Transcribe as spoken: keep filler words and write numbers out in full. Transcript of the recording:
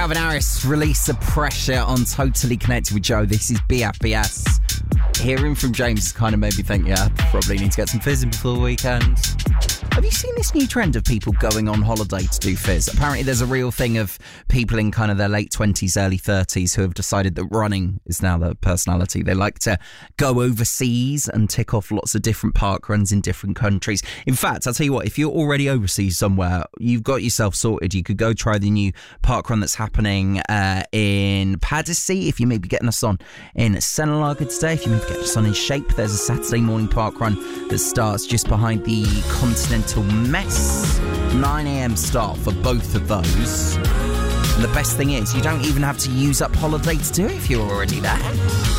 Calvin Harris released the pressure on Totally Connected with Joe. This is B F B S. Hearing from James kind of made me think, yeah, probably need to get some fizz in before the weekend. Have you seen this new trend of people going on holiday to do fizz? Apparently there's a real thing of people in kind of their late twenties, early thirties who have decided that running is now their personality. They like to go overseas and tick off lots of different park runs in different countries. In fact, I'll tell you what, if you're already overseas somewhere, you've got yourself sorted. You could go try the new park run that's happening uh, in Paddersea. If you may be getting us on in Senelaga today, if you may be getting us on in Shape, there's a Saturday morning park run that starts just behind the Continental Mess. nine a.m. start for both of those. And the best thing is, you don't even have to use up holiday to do it if you're already there.